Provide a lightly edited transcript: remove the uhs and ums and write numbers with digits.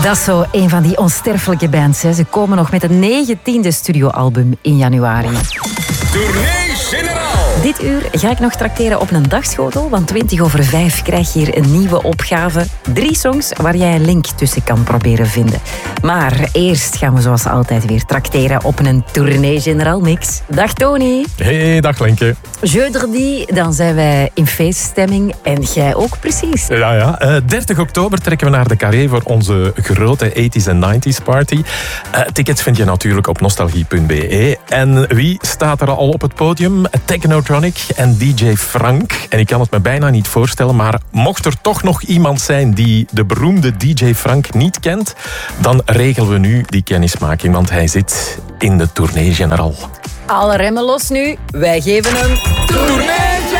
Dat is zo een van die onsterfelijke bands. Hè. Ze komen nog met een 19e studioalbum in januari. Tournee Generaal. Dit uur ga ik nog trakteren op een dagschotel, want 5:20 krijg je hier een nieuwe opgave. 3 songs waar jij een link tussen kan proberen vinden. Maar eerst gaan we zoals altijd weer trakteren op een Tournee Generaal mix. Dag Tony. Hey, dag Lenke. Jeudi, dan zijn wij in feeststemming en jij ook precies. Ja. 30 oktober trekken we naar de Carré voor onze grote 80s en 90s party. Tickets vind je natuurlijk op nostalgie.be. En wie staat er al op het podium? Technotronic en DJ Frank. En ik kan het me bijna niet voorstellen, maar mocht er toch nog iemand zijn die de beroemde DJ Frank niet kent, dan regelen we nu die kennismaking, want hij zit in de Tournee Generaal. Alle remmen los nu, wij geven hem Tournee Generaal!